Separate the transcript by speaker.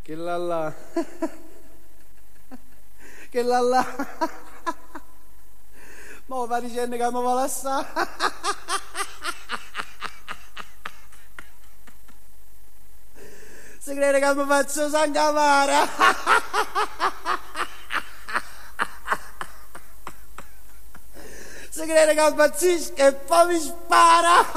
Speaker 1: Che là là. Che là là. Ma va dicendo che mi vuole assare. Si crede che mi faccio sangavara. Si crede che impazzisco e poi mi spara.